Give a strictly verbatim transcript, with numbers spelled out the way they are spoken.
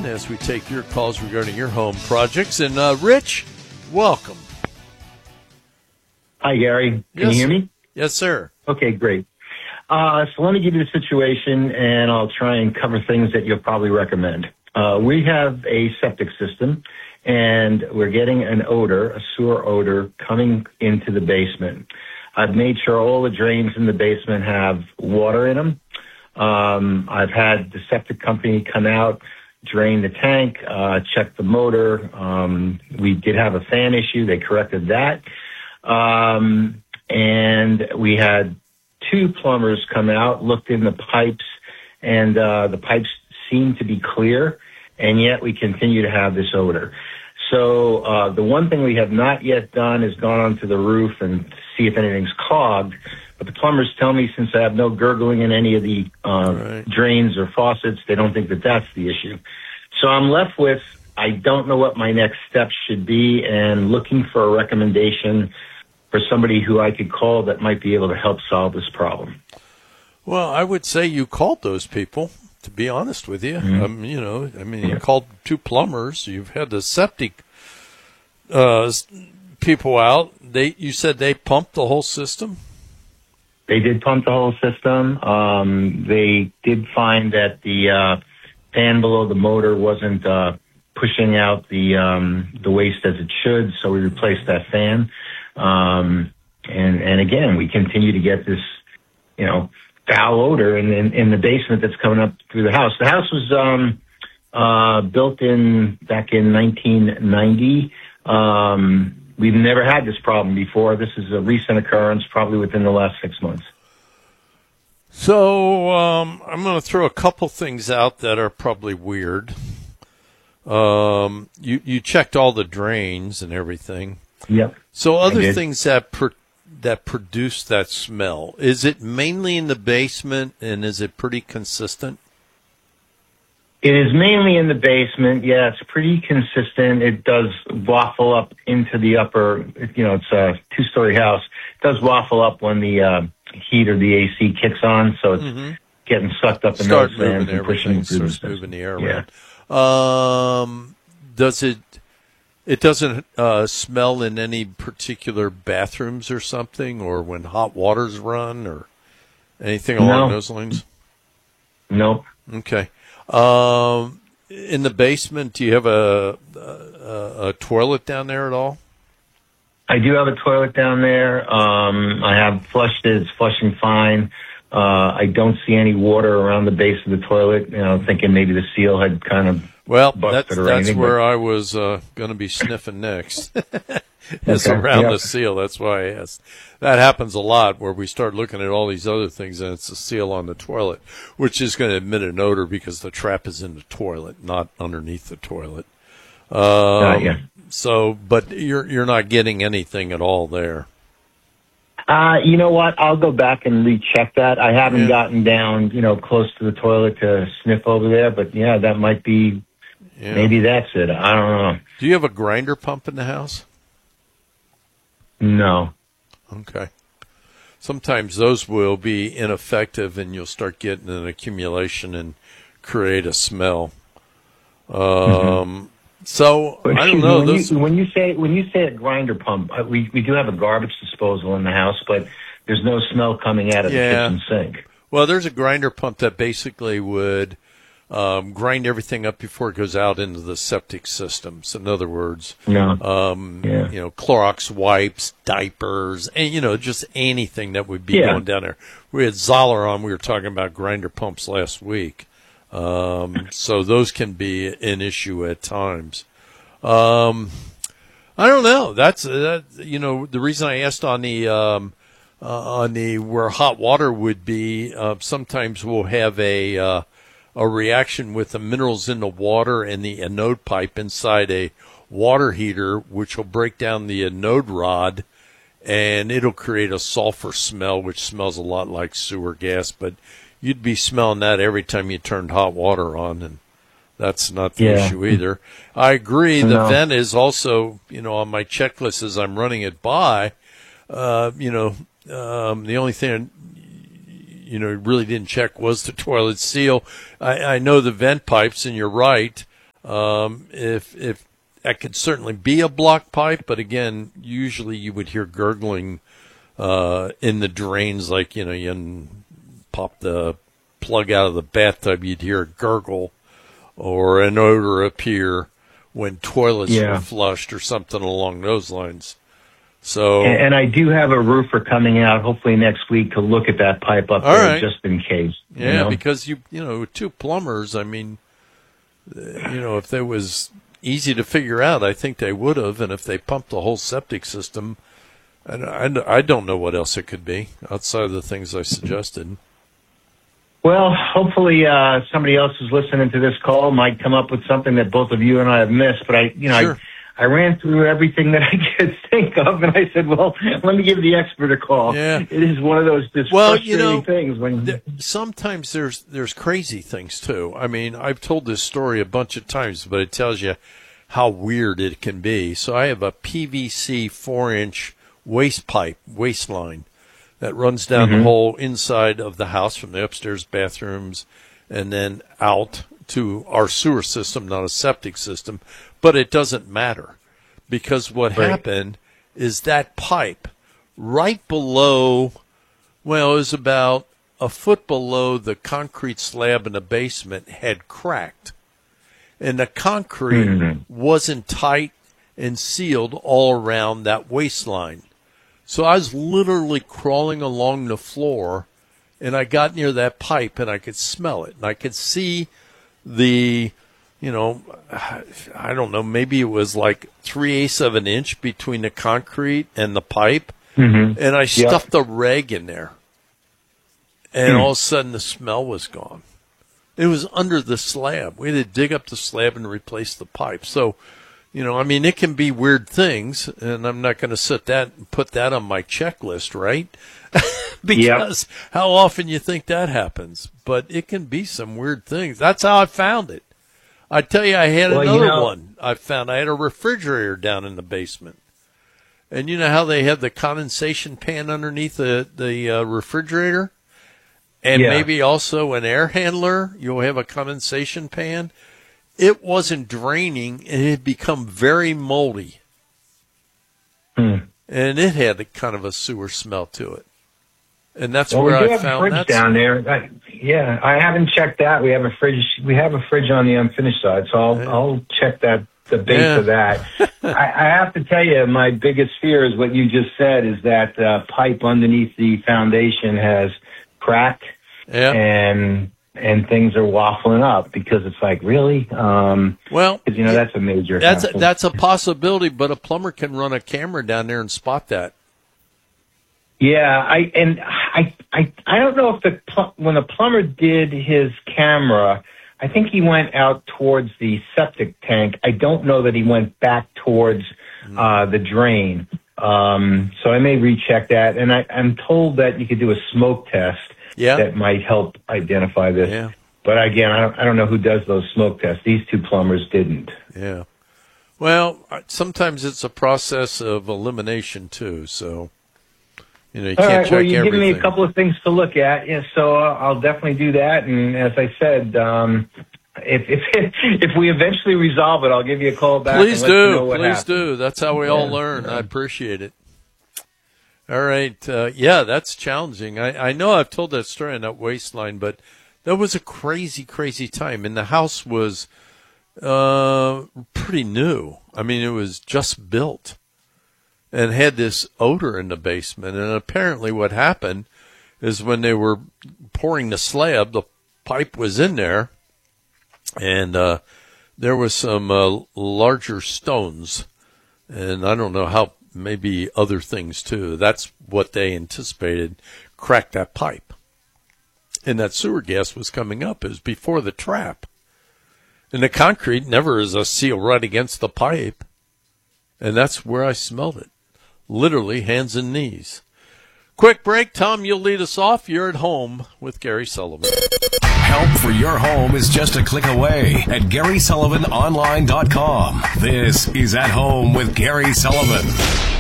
line as we take your calls regarding your home projects. And uh, Rich, welcome. Hi, Gary. Can yes, you hear me? Yes, sir. Okay, great. Uh, so let me give you the situation, and I'll try and cover things that you'll probably recommend. Uh, we have a septic system, and we're getting an odor, a sewer odor, coming into the basement. I've made sure all the drains in the basement have water in them. Um, I've had the septic company come out, drain the tank, uh, check the motor. Um, we did have a fan issue. They corrected that. Um, and we had two plumbers come out, looked in the pipes, and uh, the pipes seemed to be clear, and yet we continue to have this odor. So uh, the one thing we have not yet done is gone onto the roof and see if anything's clogged. But the plumbers tell me since I have no gurgling in any of the uh, right. drains or faucets, they don't think that that's the issue. So I'm left with, I don't know what my next steps should be, and looking for a recommendation for somebody who I could call that might be able to help solve this problem. Well, I would say you called those people, to be honest with you. Mm-hmm. Um, you know, I mean, you called two plumbers. You've had the septic uh, people out. They, you said they pumped the whole system? They did pump the whole system. Um, they did find that the uh, fan below the motor wasn't uh, pushing out the um, the waste as it should, so we replaced that fan. Um, and, and again, we continue to get this, you know, foul odor in, in, in the basement that's coming up through the house. The house was, um, uh, built in back in nineteen ninety. Um, we've never had this problem before. This is a recent occurrence, probably within the last six months. So, um, I'm going to throw a couple things out that are probably weird. Um, you, you checked all the drains and everything. Yep. So other things that per, that produce that smell, is it mainly in the basement, and is it pretty consistent? It is mainly in the basement. Yeah, it's pretty consistent. It does waffle up into the upper, you know, it's a two-story house. It does waffle up when the uh, heat or the A C kicks on, so it's mm-hmm. getting sucked up in Start those fans and pushing through starts moving the air around. Yeah. Um, does it... It doesn't uh, smell in any particular bathrooms or something, or when hot waters run, or anything along no. those lines? No. Okay. Um, in the basement, do you have a, a, a toilet down there at all? I do have a toilet down there. Um, I have flushed it. It's flushing fine. Uh, I don't see any water around the base of the toilet. You know, thinking maybe the seal had kind of Well, that's, that's anything, where but... I was uh, going to be sniffing next. It's okay. around yep. the seal. That's why I asked. That happens a lot where we start looking at all these other things and it's a seal on the toilet, which is going to emit an odor because the trap is in the toilet, not underneath the toilet. Um, uh, yeah. So, but you're you're not getting anything at all there. Uh, you know what? I'll go back and recheck that. I haven't yeah. gotten down, you know, close to the toilet to sniff over there, but yeah, that might be, yeah. maybe that's it. I don't know. Do you have a grinder pump in the house? No. Okay. Sometimes those will be ineffective and you'll start getting an accumulation and create a smell. Um, mm-hmm. So but I don't know. When, those... you, when you say when you say a grinder pump, uh, we we do have a garbage disposal in the house, but there's no smell coming out of yeah. the kitchen sink. Well, there's a grinder pump that basically would um, grind everything up before it goes out into the septic system. So in other words, no. um, yeah. you know, Clorox wipes, diapers, and you know, just anything that would be yeah. going down there. We had Zoller on. We were talking about grinder pumps last week. Um, so those can be an issue at times. Um, I don't know. That's, uh, that, you know, the reason I asked on the, um, uh, on the, where hot water would be, uh, sometimes we'll have a, uh, a reaction with the minerals in the water and the anode pipe inside a water heater, which will break down the anode rod and it'll create a sulfur smell, which smells a lot like sewer gas, but you'd be smelling that every time you turned hot water on, and that's not the yeah. issue either. I agree. The no. vent is also, you know, on my checklist as I'm running it by, uh, you know, um, the only thing, you know, really didn't check was the toilet seal. I, I know the vent pipes, and you're right. Um, if if that could certainly be a blocked pipe, but again, usually you would hear gurgling uh, in the drains, like, you know, you pop the plug out of the bathtub, you'd hear a gurgle or an odor appear when toilets yeah. were flushed or something along those lines. So, and, and I do have a roofer coming out hopefully next week to look at that pipe up there right. just in case. Yeah, you know? because you you know two plumbers. I mean, you know, if it was easy to figure out, I think they would have. And if they pumped the whole septic system, and I, I don't know what else it could be outside of the things I suggested. Well, hopefully uh, somebody else who's listening to this call might come up with something that both of you and I have missed. But I, you know, Sure. I, I ran through everything that I could think of, and I said, "Well, let me give the expert a call." Yeah. It is one of those just Well, frustrating you know, things when there, sometimes there's there's crazy things too. I mean, I've told this story a bunch of times, but it tells you how weird it can be. So I have a P V C four-inch waste pipe, waste line, that runs down mm-hmm. the whole inside of the house from the upstairs bathrooms and then out to our sewer system, not a septic system. But it doesn't matter, because what right. happened is that pipe right below, well, it was about a foot below the concrete slab in the basement had cracked. And the concrete mm-hmm. wasn't tight and sealed all around that waistline. So I was literally crawling along the floor, and I got near that pipe, and I could smell it. And I could see the, you know, I don't know, maybe it was like three-eighths of an inch between the concrete and the pipe. Mm-hmm. And I stuffed yep. a rag in there. And mm. all of a sudden, the smell was gone. It was under the slab. We had to dig up the slab and replace the pipe. So, you know, I mean, it can be weird things, and I'm not going to sit that and put that on my checklist, right? Because yep. how often you think that happens? But it can be some weird things. That's how I found it. I tell you, I had well, another you know, one I found. I had a refrigerator down in the basement. And you know how they have the condensation pan underneath the, the uh, refrigerator? And yeah. maybe also an air handler. You'll have a condensation pan. It wasn't draining, and it had become very moldy. Hmm. And it had a kind of a sewer smell to it. And that's well, where we do I have found a fridge that down there. I, yeah, I haven't checked that. We have a fridge. We have a fridge on the unfinished side, so I'll, yeah. I'll check that. The base yeah. of that. I, I have to tell you, my biggest fear is what you just said, is that uh, pipe underneath the foundation has cracked yeah. and and things are waffling up, because it's like, really? Um, well, you know, that's a major that's hassle. a, that's a possibility, but a plumber can run a camera down there and spot that. Yeah, I and I I I don't know if the pl- when the plumber did his camera, I think he went out towards the septic tank. I don't know that he went back towards uh, the drain. Um, so I may recheck that. And I, I'm told that you could do a smoke test yeah. that might help identify this. Yeah. But again, I don't, I don't know who does those smoke tests. These two plumbers didn't. Yeah. Well, sometimes it's a process of elimination too. So, you know, you All can't right, check well, you everything. give me a couple of things to look at, yeah, so uh, I'll definitely do that. And as I said, um, if, if if we eventually resolve it, I'll give you a call back. Please and let do, you know what please happened. do. That's how we yeah, all learn. Yeah. I appreciate it. All right, uh, yeah, that's challenging. I, I know I've told that story on that waistline, but that was a crazy, crazy time, and the house was uh, pretty new. I mean, it was just built. And had this odor in the basement. And apparently what happened is when they were pouring the slab, the pipe was in there, and uh, there was some uh, larger stones. And I don't know how, maybe other things too. That's what they anticipated cracked that pipe. And that sewer gas was coming up. It was before the trap. And the concrete never is a seal right against the pipe. And that's where I smelled it. Literally hands and knees. Quick break. Tom, you'll lead us off. You're at home with Gary Sullivan. Help for your home is just a click away at Gary Sullivan Online dot com. This is At Home with Gary Sullivan.